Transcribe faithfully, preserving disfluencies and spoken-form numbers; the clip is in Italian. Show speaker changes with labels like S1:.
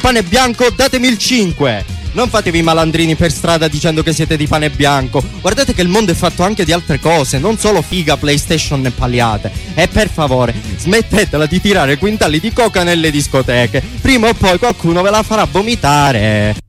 S1: pane bianco datemi il cinque. Non fatevi i malandrini per strada dicendo che siete di pane bianco. Guardate che il mondo è fatto anche di altre cose, non solo figa, PlayStation e pagliate. E per favore, smettetela di tirare quintali di coca nelle discoteche. Prima o poi qualcuno ve la farà vomitare.